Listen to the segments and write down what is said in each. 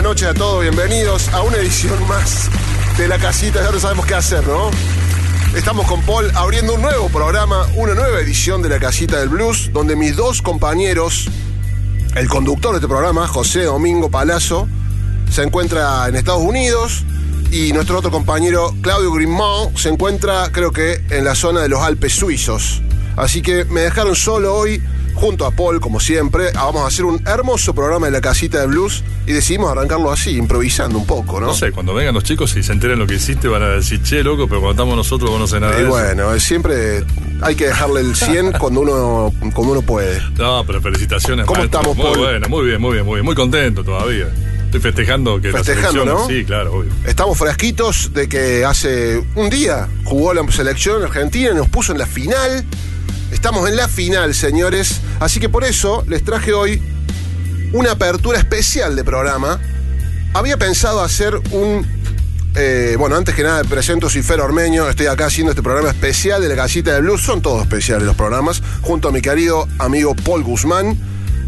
noches a todos, bienvenidos a una edición más de La Casita. Ya no sabemos qué hacer, ¿no? Estamos con Paul abriendo un nuevo programa, una nueva edición de La Casita del Blues, donde mis dos compañeros, el conductor de este programa, José Domingo Palazzo, se encuentra en Estados Unidos, y nuestro otro compañero, Claudio Grimmont, se encuentra, creo que, en la zona de los Alpes suizos. Así que me dejaron solo hoy, junto a Paul, como siempre. Vamos a hacer un hermoso programa de La Casita del Blues y decidimos arrancarlo así, improvisando un poco, ¿no? No sé, cuando vengan los chicos y se enteren lo que hiciste van a decir, che, loco, pero cuando estamos nosotros vos no sé nada de eso. Bueno, siempre hay que dejarle el 100 cuando uno puede. No, pero felicitaciones. ¿Cómo maestro. estamos, Paul? Muy bueno, muy bien. Muy contento todavía. Estoy festejando que la selección, ¿no? Sí, claro, obvio. Estamos fresquitos de que hace un día jugó la selección argentina y nos puso en la final. Estamos en la final, señores. Así que por eso les traje hoy una apertura especial de programa. Había pensado hacer bueno, antes que nada presento, soy Fer Ormeño. Estoy acá haciendo este programa especial de La Casita del Blues. Son todos especiales los programas, junto a mi querido amigo Paul Guzmán.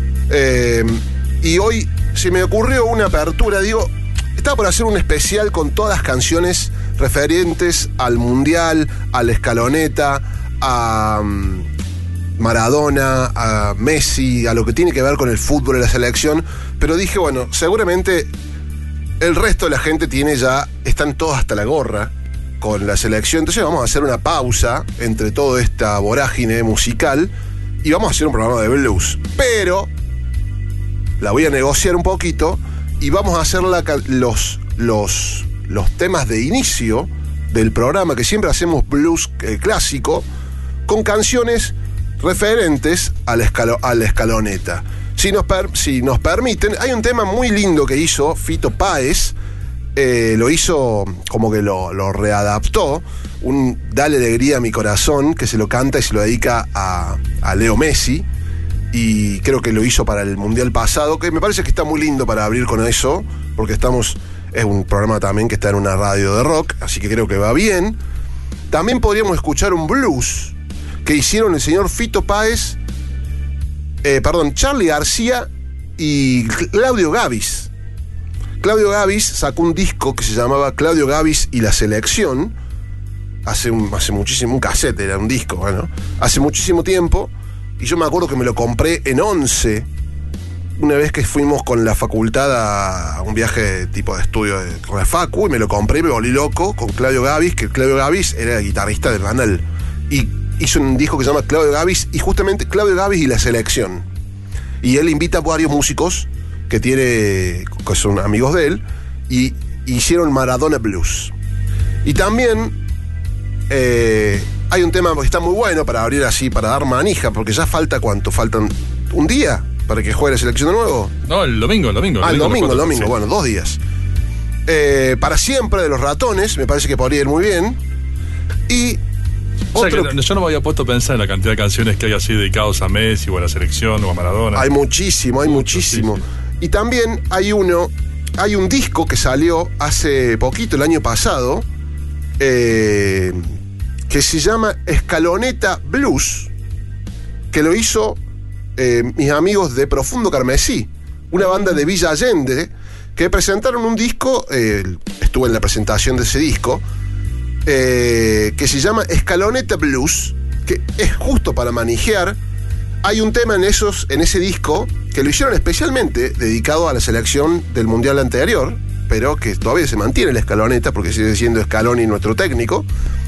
Y hoy se me ocurrió una apertura. Digo, estaba por hacer un especial con todas las canciones referentes al Mundial, a la Escaloneta, a Maradona, a Messi, a lo que tiene que ver con el fútbol y la selección. Pero dije, bueno, seguramente el resto de la gente están todos hasta la gorra con la selección. Entonces vamos a hacer una pausa entre toda esta vorágine musical y vamos a hacer un programa de blues. Pero la voy a negociar un poquito y vamos a hacer los temas de inicio del programa, que siempre hacemos blues clásico, con canciones referentes a la escaloneta. Si nos permiten, hay un tema muy lindo que hizo Fito Páez. Lo hizo como que lo readaptó, un Dale alegría a mi corazón, que se lo canta y se lo dedica a Leo Messi, y creo que lo hizo para el Mundial pasado, que me parece que está muy lindo para abrir con eso, porque es un programa también que está en una radio de rock, así que creo que va bien. También podríamos escuchar un blues que hicieron el señor Fito Páez, Charly García y Claudio Gabis. Claudio Gabis sacó un disco que se llamaba Claudio Gabis y la Selección, hace muchísimo, un cassette era un disco, bueno, hace muchísimo tiempo, y yo me acuerdo que me lo compré en 11, una vez que fuimos con la facultad a un viaje tipo de estudio con la facu, y me lo compré y me volví loco con Claudio Gabis, que Claudio Gabis era el guitarrista de Banal, y hizo un disco que se llama Claudio Gabis, y justamente Claudio Gabis y la Selección. Y él invita a varios músicos que son amigos de él, y hicieron Maradona Blues. Y también hay un tema que está muy bueno para abrir así, para dar manija, porque ya faltan un día para que juegue la selección de nuevo. No, el domingo. El domingo, sí. Bueno, 2 días. Para siempre, de los Ratones, me parece que podría ir muy bien. Y yo no me había puesto a pensar en la cantidad de canciones que hay así dedicados a Messi o a la selección o a Maradona. Hay muchísimo. Sí. Y también hay un disco que salió hace poquito, el año pasado, que se llama Escaloneta Blues, que lo hizo mis amigos de Profundo Carmesí, una banda de Villa Allende, que presentaron un disco, estuve en la presentación de ese disco, que se llama Escaloneta Blues, que es justo para manijear. Hay un tema en ese disco que lo hicieron especialmente dedicado a la selección del Mundial anterior, pero que todavía se mantiene la escaloneta porque sigue siendo Scaloni nuestro técnico.